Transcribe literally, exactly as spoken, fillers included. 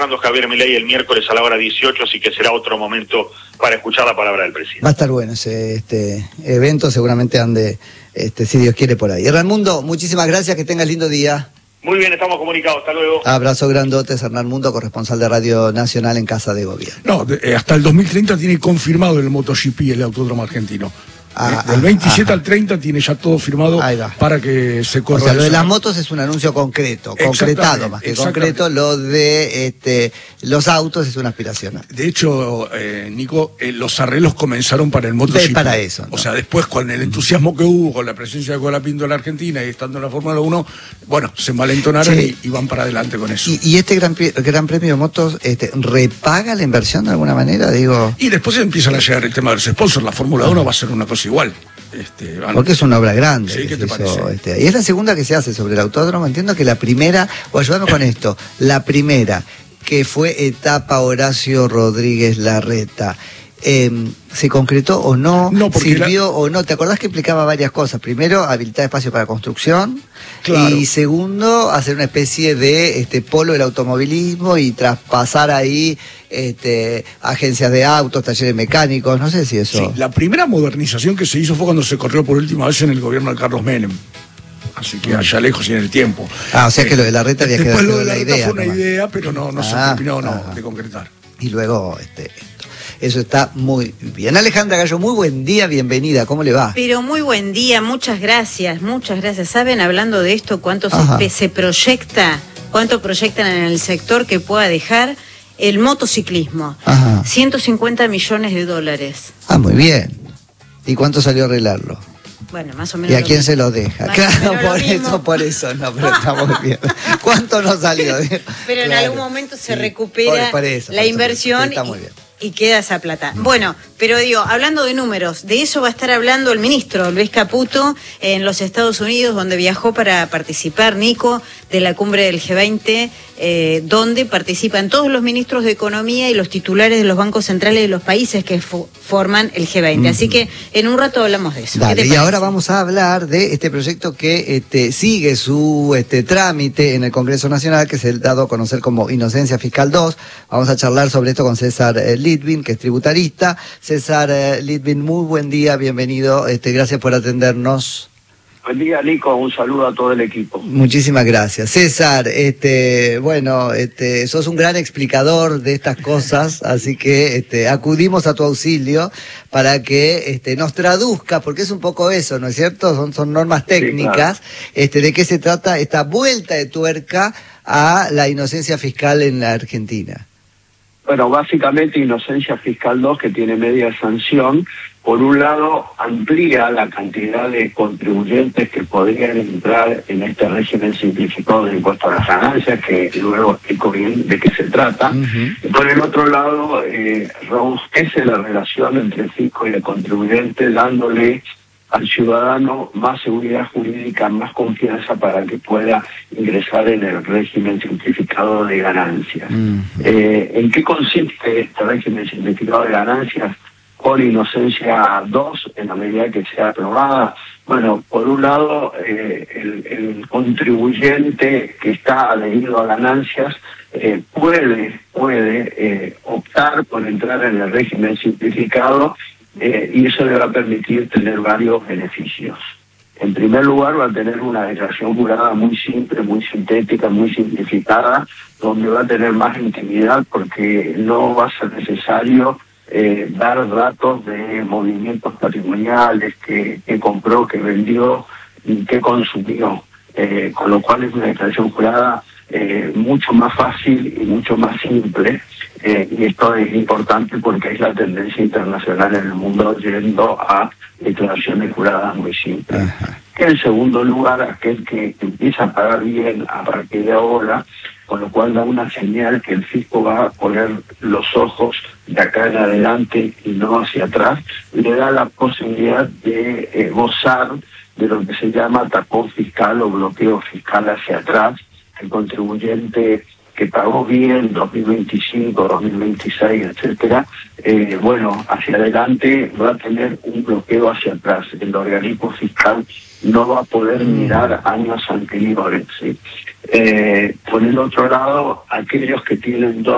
Javier Milei el miércoles a la hora dieciocho, así que será otro momento para escuchar la palabra del presidente. Va a estar bueno ese este evento, seguramente ande, este, si Dios quiere, por ahí. Hernán Mundo, muchísimas gracias, que tengas lindo día. Muy bien, estamos comunicados, hasta luego. Abrazo grandote, Hernán Mundo, corresponsal de Radio Nacional en Casa de Gobierno. No, de, hasta el dos mil treinta tiene confirmado el MotoGP, el Autódromo Argentino. Ah, del veintisiete ajá. al treinta tiene ya todo firmado para que se corra. O sea, lo de las motos es un anuncio concreto, concretado más que concreto. Lo de este, los autos es una aspiración. De hecho, eh, Nico, eh, los arreglos comenzaron para el MotoGP. Para eso, ¿no? O sea, después con el entusiasmo que hubo, con la presencia de Colapinto en la Argentina y estando en la Fórmula uno, bueno, se malentonaron sí. y, y van para adelante con eso. ¿Y, y este gran, gran Premio de Motos este, repaga la inversión de alguna manera? Digo. Y después empiezan a llegar el tema de los sponsors. La Fórmula uno va a ser una cosa igual. Este, van... Porque es una obra grande. Sí, ¿qué te hizo, parece? Este, y es la segunda que se hace sobre el autódromo. Entiendo que la primera, o ayúdame con esto, la primera, que fue etapa Horacio Rodríguez Larreta, eh, ¿se concretó o no? No, ¿Sirvió la... o no? ¿Te acordás que implicaba varias cosas? Primero, habilitar espacio para construcción. Claro. Y segundo, hacer una especie de este polo del automovilismo y traspasar ahí este, agencias de autos, talleres mecánicos, no sé si eso... Sí, la primera modernización que se hizo fue cuando se corrió por última vez en el gobierno de Carlos Menem. Así que allá lejos y en el tiempo. Ah, o sea eh, que lo de Larreta había quedado después lo de la idea. fue una nomás. idea, pero no, no ah, se terminó no, de concretar. Y luego... este Eso está muy bien. Alejandra Gallo, muy buen día, bienvenida, ¿cómo le va? Pero muy buen día, muchas gracias, muchas gracias. ¿Saben, hablando de esto, cuánto se, se proyecta, cuánto proyectan en el sector que pueda dejar el motociclismo? Ajá. ciento cincuenta millones de dólares. Ah, muy bien. ¿Y cuánto salió a arreglarlo? Bueno, más o menos. ¿Y a quién mismo. se lo deja? Más claro, por eso, por eso, no, pero está muy bien. ¿Cuánto nos salió? Pero en claro. algún momento se sí. recupera por, por eso, la por inversión. Sí, está muy bien. Y queda esa plata. Bueno, pero digo, hablando de números, de eso va a estar hablando el ministro Luis Caputo en los Estados Unidos, donde viajó para participar, Nico, de la cumbre del G veinte, eh, donde participan todos los ministros de Economía y los titulares de los bancos centrales de los países que fo- forman el G veinte. Uh-huh. Así que en un rato hablamos de eso. Dale, y ahora vamos a hablar de este proyecto que este, sigue su este, trámite en el Congreso Nacional, que es el dado a conocer como Inocencia Fiscal dos. Vamos a charlar sobre esto con César eh, Litvin, que es tributarista. César eh, Litvin, muy buen día, bienvenido, este, gracias por atendernos. Buen día, Nico, un saludo a todo el equipo. Muchísimas gracias. César, este, bueno, este, sos un gran explicador de estas cosas, así que este, acudimos a tu auxilio para que este, nos traduzca, porque es un poco eso, ¿no es cierto? Son, son normas técnicas, sí, claro. este, de qué se trata esta vuelta de tuerca a la inocencia fiscal en la Argentina. Bueno, básicamente Inocencia Fiscal dos, que tiene media sanción, por un lado amplía la cantidad de contribuyentes que podrían entrar en este régimen simplificado de impuesto a las ganancias, que luego explico bien de qué se trata. Uh-huh. Y por el otro lado, eh, robustece la relación entre el fisco y el contribuyente, dándole al ciudadano más seguridad jurídica, más confianza para que pueda ingresar en el régimen simplificado de ganancias. Uh-huh. Eh, ¿En qué consiste este régimen simplificado de ganancias por Inocencia dos, en la medida que sea aprobada? Bueno, por un lado, eh, el, el contribuyente que está adherido a ganancias eh, puede, puede eh, optar por entrar en el régimen simplificado, Eh, y eso le va a permitir tener varios beneficios. En primer lugar, va a tener una declaración jurada muy simple, muy sintética, muy simplificada, donde va a tener más intimidad porque no va a ser necesario eh, dar datos de movimientos patrimoniales, que, que compró, que vendió y que consumió. Eh, con lo cual es una declaración jurada eh, mucho más fácil y mucho más simple. Eh, y esto es importante porque es la tendencia internacional en el mundo yendo a declaraciones juradas muy simples. Ajá. En segundo lugar, aquel que empieza a pagar bien a partir de ahora, con lo cual da una señal que el fisco va a poner los ojos de acá en adelante y no hacia atrás, le da la posibilidad de eh, gozar de lo que se llama tapón fiscal o bloqueo fiscal hacia atrás. El contribuyente que pagó bien dos mil veinticinco, dos mil veintiséis, etcétera, eh, bueno, hacia adelante va a tener un bloqueo hacia atrás. El organismo fiscal no va a poder mirar años anteriores, ¿sí? Eh, por el otro lado, aquellos que tienen dos